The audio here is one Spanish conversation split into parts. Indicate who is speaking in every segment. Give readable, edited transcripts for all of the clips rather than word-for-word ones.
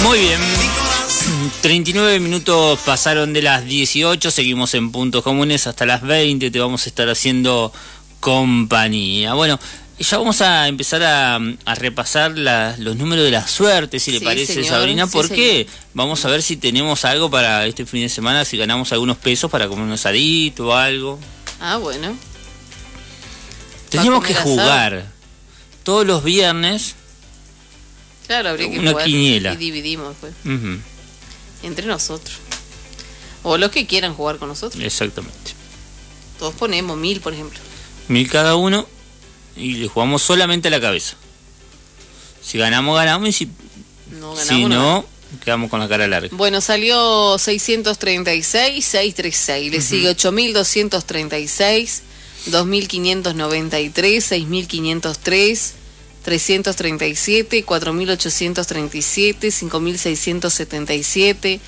Speaker 1: Muy bien, 39 minutos pasaron de las 18, seguimos en Puntos Comunes hasta las 20, te vamos a estar haciendo compañía. Bueno, ya vamos a empezar a repasar los números de la suerte, si le parece, señor, Sabrina, porque vamos a ver si tenemos algo para este fin de semana, si ganamos algunos pesos para comer un asadito o algo.
Speaker 2: Ah, bueno.
Speaker 1: Tenemos que jugar todos los viernes.
Speaker 2: Claro, habría que
Speaker 1: una
Speaker 2: jugar
Speaker 1: quiniela.
Speaker 2: Y dividimos pues. Entre nosotros. O los que quieran jugar con nosotros.
Speaker 1: Exactamente.
Speaker 2: Todos ponemos 1000, por ejemplo.
Speaker 1: 1000 cada uno y le jugamos solamente a la cabeza. Si ganamos, ganamos, y si no, quedamos con la cara larga.
Speaker 2: Bueno, salió 636, 636. Le sigue 8236, 2593, 6503, 337, 4837, 5677,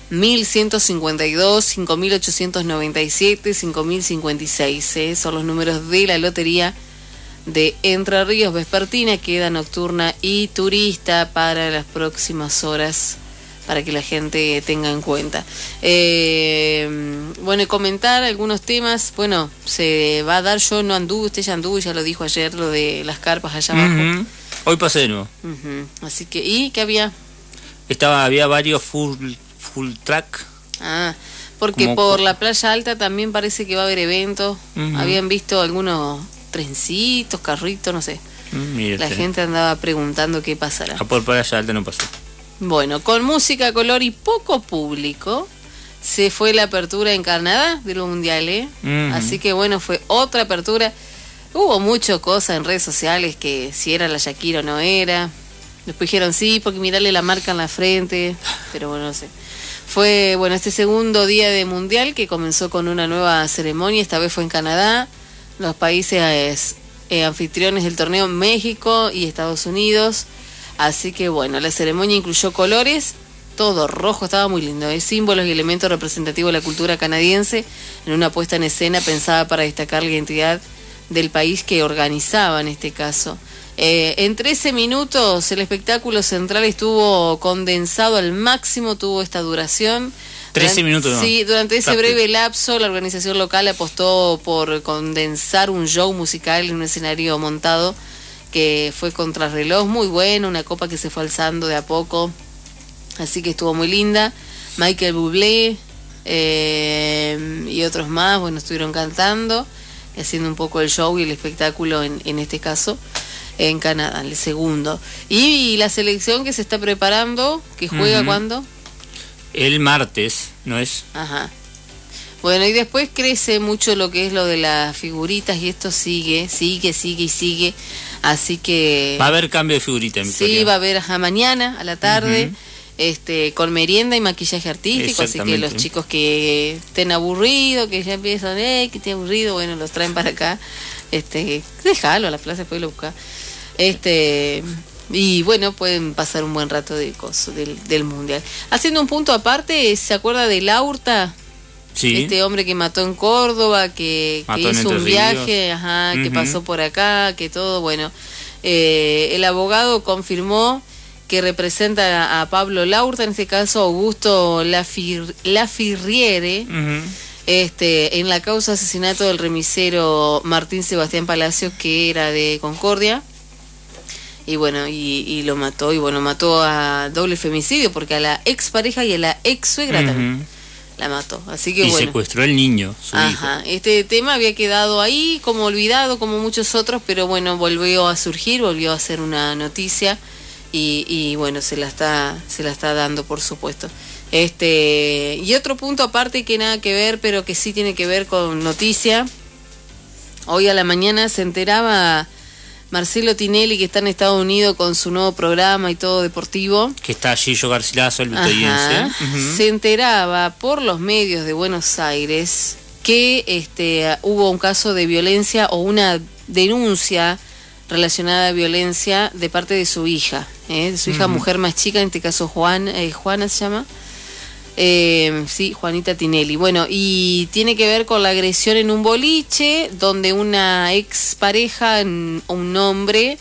Speaker 2: 1152, 5897, 5056. Son los números de la lotería de Entre Ríos vespertina, queda nocturna y turista para las próximas horas, para que la gente tenga en cuenta. Bueno, y comentar algunos temas. Bueno, se va a dar, yo no anduve, usted ya anduvo, ya lo dijo ayer, lo de las carpas allá abajo.
Speaker 1: Hoy pasé de nuevo.
Speaker 2: Así que, ¿y qué había?
Speaker 1: Había varios full track.
Speaker 2: Ah, porque por la playa alta también parece que va a haber eventos. Habían visto algunos trencitos, carritos, no sé. La gente andaba preguntando qué pasará.
Speaker 1: Por playa alta no pasó.
Speaker 2: Bueno, con música, color y poco público, se fue la apertura en Canadá de los mundiales. Así que bueno, fue otra apertura. Hubo muchas cosas en redes sociales, que si era la Shakira o no era. Después dijeron sí, porque mirarle la marca en la frente. Pero bueno, no sé. Fue, bueno, este segundo día de mundial que comenzó con una nueva ceremonia. Esta vez fue en Canadá. Los países anfitriones del torneo, México y Estados Unidos. Así que bueno, la ceremonia incluyó colores, todo rojo, estaba muy lindo, símbolos y elementos representativos de la cultura canadiense, en una puesta en escena pensada para destacar la identidad del país que organizaba en este caso. En 13 minutos el espectáculo central estuvo condensado al máximo, tuvo esta duración.
Speaker 1: 13 minutos, ¿no?
Speaker 2: Sí, durante ese breve lapso la organización local apostó por condensar un show musical en un escenario montado que fue contrarreloj, muy bueno, una copa que se fue alzando de a poco, así que estuvo muy linda. Michael Bublé y otros más, bueno, estuvieron cantando, haciendo un poco el show y el espectáculo en este caso, en Canadá, el segundo. Y la selección que se está preparando, que juega ¿cuándo?
Speaker 1: El martes, ¿no es?
Speaker 2: Ajá. Bueno, y después crece mucho lo que es lo de las figuritas y esto sigue. Así que...
Speaker 1: Va a haber cambio de figurita en Victoria.
Speaker 2: Sí, va a haber mañana a la tarde, con merienda y maquillaje artístico, así que los chicos que estén aburridos, que ya empiezan, que esté aburrido, bueno, los traen para acá. Déjalo a la plaza, después lo busca. Y bueno, pueden pasar un buen rato del mundial. Haciendo un punto aparte, ¿se acuerda de Laurta?
Speaker 1: Sí.
Speaker 2: Este hombre que mató en Córdoba, que hizo un viaje, que pasó por acá, que todo, bueno. El abogado confirmó que representa a Pablo Laurta, en este caso Augusto Lafirriere, en la causa de asesinato del remisero Martín Sebastián Palacios, que era de Concordia. Y bueno, y lo mató, mató a doble femicidio, porque a la expareja y a la ex suegra también la mató, así que
Speaker 1: y secuestró al niño, su hijo.
Speaker 2: Este tema había quedado ahí como olvidado, como muchos otros, pero bueno, volvió a surgir, volvió a ser una noticia y bueno, se la está dando, por supuesto. Y otro punto aparte que nada que ver, pero que sí tiene que ver con noticia. Hoy a la mañana se enteraba Marcelo Tinelli, que está en Estados Unidos con su nuevo programa y todo deportivo.
Speaker 1: Que está Gillo Garcilaso, el victoriense.
Speaker 2: Se enteraba por los medios de Buenos Aires que hubo un caso de violencia o una denuncia relacionada a violencia de parte de su hija, de su hija mujer más chica, en este caso Juana se llama. Sí, Juanita Tinelli. Bueno, y tiene que ver con la agresión en un boliche donde una ex pareja, un hombre,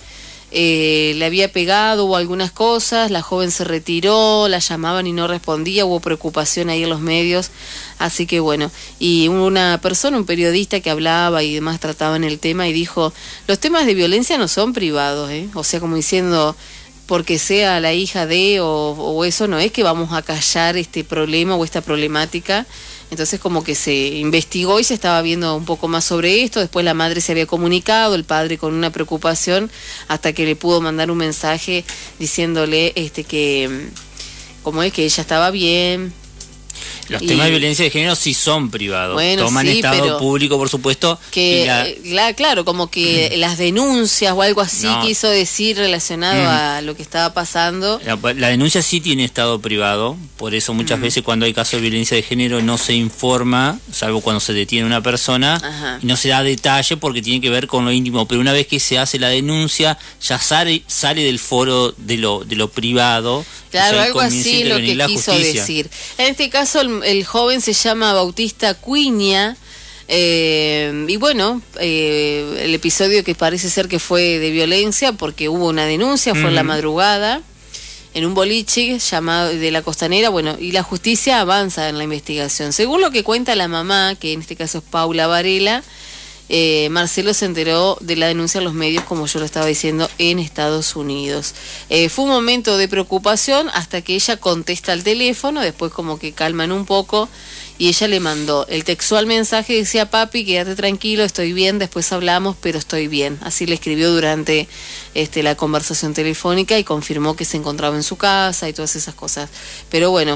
Speaker 2: le había pegado o algunas cosas, la joven se retiró, la llamaban y no respondía, hubo preocupación ahí en los medios, así que bueno, y una persona, un periodista que hablaba y demás trataban el tema y dijo, los temas de violencia no son privados, o sea, como diciendo, porque sea la hija de o eso, no es que vamos a callar este problema o esta problemática. Entonces como que se investigó y se estaba viendo un poco más sobre esto, después la madre se había comunicado, el padre con una preocupación, hasta que le pudo mandar un mensaje diciéndole que como es que ella estaba bien.
Speaker 1: Los temas de violencia de género sí son privados,
Speaker 2: bueno,
Speaker 1: toman
Speaker 2: sí,
Speaker 1: estado público, por supuesto.
Speaker 2: Que claro, como que las denuncias o algo así quiso decir relacionado a lo que estaba pasando.
Speaker 1: La denuncia sí tiene estado privado, por eso muchas veces cuando hay casos de violencia de género no se informa, salvo cuando se detiene una persona, y no se da detalle porque tiene que ver con lo íntimo, pero una vez que se hace la denuncia ya sale del foro de lo privado.
Speaker 2: Claro, algo así lo que quiso decir. En este caso el joven se llama Bautista Cuiña, y bueno, el episodio que parece ser que fue de violencia porque hubo una denuncia, fue en la madrugada, en un boliche llamado de la Costanera, bueno, y la justicia avanza en la investigación. Según lo que cuenta la mamá, que en este caso es Paula Varela, Marcelo se enteró de la denuncia en los medios, como yo lo estaba diciendo, en Estados Unidos. Fue un momento de preocupación hasta que ella contesta al teléfono, después como que calman un poco, y ella le mandó el textual mensaje, decía: papi, quédate tranquilo, estoy bien, después hablamos, pero estoy bien. Así le escribió durante la conversación telefónica y confirmó que se encontraba en su casa y todas esas cosas. Pero bueno,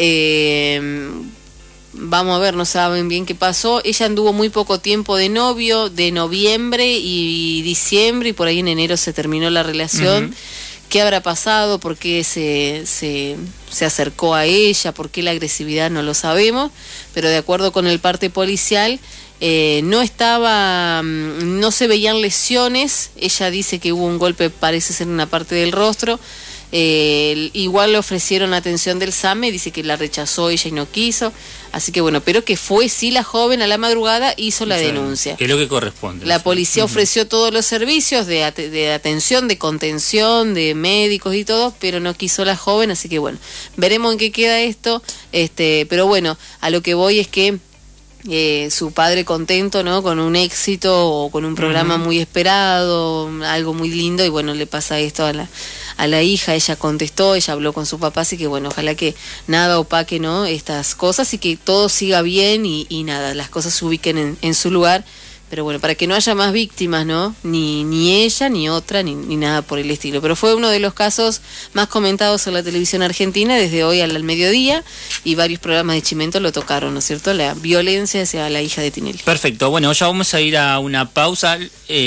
Speaker 2: vamos a ver, no saben bien qué pasó. Ella anduvo muy poco tiempo de novio, de noviembre y diciembre, y por ahí en enero se terminó la relación. ¿Qué habrá pasado? ¿Por qué se acercó a ella? ¿Por qué la agresividad? No lo sabemos, pero de acuerdo con el parte policial, no se veían lesiones. Ella dice que hubo un golpe, parece ser en una parte del rostro. Igual le ofrecieron atención del SAME, dice que la rechazó ella y no quiso, así que bueno, pero que fue sí la joven a la madrugada, hizo la denuncia.
Speaker 1: Que es lo que corresponde.
Speaker 2: La policía ofreció todos los servicios de atención, de contención, de médicos y todo, pero no quiso la joven, así que bueno, veremos en qué queda esto, pero bueno, a lo que voy es que su padre contento, ¿no? Con un éxito o con un programa muy esperado, algo muy lindo, y bueno, le pasa esto a la hija. Ella contestó, ella habló con su papá, así que bueno, ojalá que nada opaque, ¿no? Estas cosas y que todo siga bien y nada, las cosas se ubiquen en su lugar. Pero bueno, para que no haya más víctimas, ¿no? Ni ella, ni otra, ni nada por el estilo. Pero fue uno de los casos más comentados en la televisión argentina desde hoy al mediodía, y varios programas de Chimento lo tocaron, ¿no es cierto? La violencia hacia la hija de Tinelli.
Speaker 1: Perfecto, bueno, ya vamos a ir a una pausa,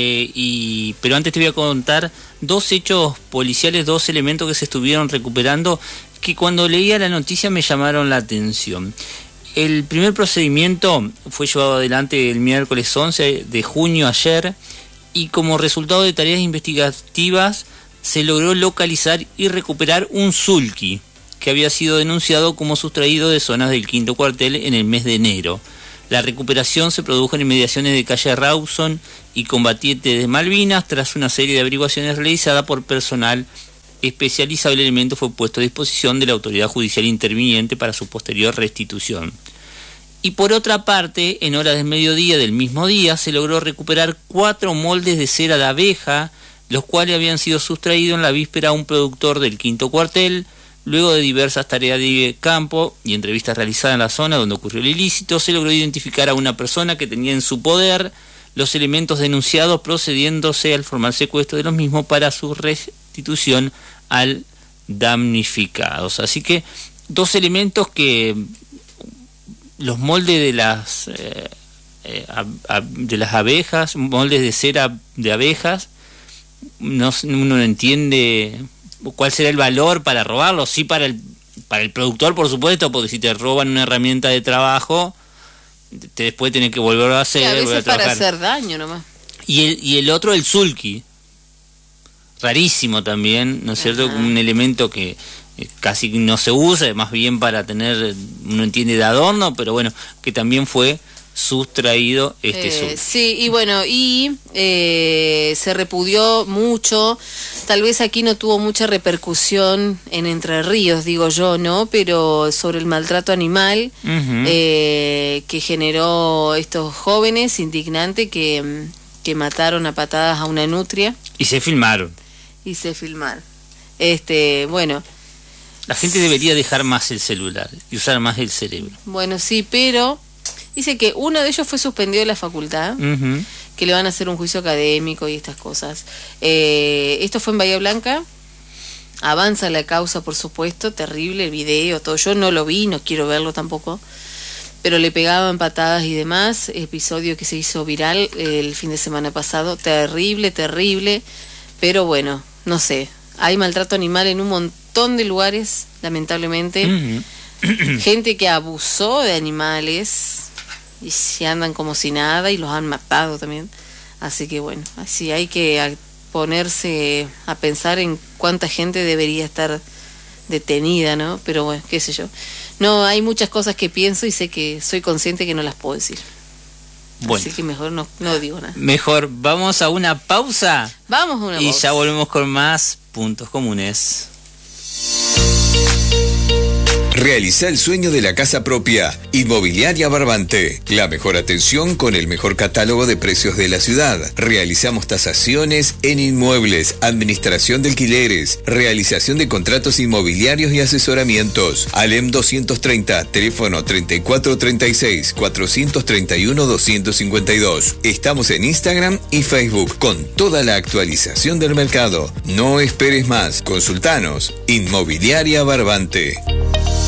Speaker 1: pero antes te voy a contar dos hechos policiales, dos elementos que se estuvieron recuperando, que cuando leía la noticia me llamaron la atención. El primer procedimiento fue llevado adelante el miércoles 11 de junio, ayer, y como resultado de tareas investigativas se logró localizar y recuperar un sulky que había sido denunciado como sustraído de zonas del quinto cuartel en el mes de enero. La recuperación se produjo en inmediaciones de calle Rawson y Combatiente de Malvinas. Tras una serie de averiguaciones realizadas por personal especializado, el elemento fue puesto a disposición de la autoridad judicial interviniente para su posterior restitución. Y por otra parte, en horas del mediodía del mismo día, se logró recuperar 4 moldes de cera de abeja, los cuales habían sido sustraídos en la víspera a un productor del quinto cuartel. Luego de diversas tareas de campo y entrevistas realizadas en la zona donde ocurrió el ilícito, se logró identificar a una persona que tenía en su poder los elementos denunciados, procediéndose al formal secuestro de los mismos para su restitución al damnificados. Así que dos elementos que los moldes de las abejas, moldes de cera de abejas, uno no entiende cuál será el valor para robarlo. Sí, para el productor, por supuesto, porque si te roban una herramienta de trabajo, después tenés que volver a hacer,
Speaker 2: sí, a veces
Speaker 1: volver a trabajar.
Speaker 2: Para hacer daño nomás.
Speaker 1: Y el otro, el sulky, rarísimo también, ¿no es cierto? Un elemento que casi no se usa, más bien para tener, uno entiende, de adorno, pero bueno, que también fue sustraído este sur.
Speaker 2: Sí, y bueno, se repudió mucho. Tal vez aquí no tuvo mucha repercusión en Entre Ríos, digo yo, ¿no? Pero sobre el maltrato animal que generó estos jóvenes indignantes que mataron a patadas a una nutria.
Speaker 1: Y se filmaron.
Speaker 2: Bueno.
Speaker 1: La gente debería dejar más el celular y usar más el cerebro.
Speaker 2: Bueno, sí, pero dice que uno de ellos fue suspendido de la facultad, que le van a hacer un juicio académico y estas cosas. Esto fue en Bahía Blanca. Avanza la causa, por supuesto, terrible el video, todo. Yo no lo vi, no quiero verlo tampoco, pero le pegaban patadas y demás. Episodio que se hizo viral el fin de semana pasado. Terrible, pero bueno, no sé. Hay maltrato animal en un montón de lugares, lamentablemente. Gente que abusó de animales y se andan como si nada y los han matado también. Así que bueno, así hay que ponerse a pensar en cuánta gente debería estar detenida, ¿no? Pero bueno, qué sé yo. No, hay muchas cosas que pienso y sé que soy consciente que no las puedo decir. Bueno. Así que mejor no digo nada.
Speaker 1: Mejor, vamos a una pausa.
Speaker 2: Vamos a una pausa.
Speaker 1: Y ya volvemos con más Puntos Comunes.
Speaker 3: Realiza el sueño de la casa propia. Inmobiliaria Barbante. La mejor atención con el mejor catálogo de precios de la ciudad. Realizamos tasaciones en inmuebles, administración de alquileres, realización de contratos inmobiliarios y asesoramientos. Alem 230, teléfono 3436-431-252. Estamos en Instagram y Facebook con toda la actualización del mercado. No esperes más. Consultanos. Inmobiliaria Barbante.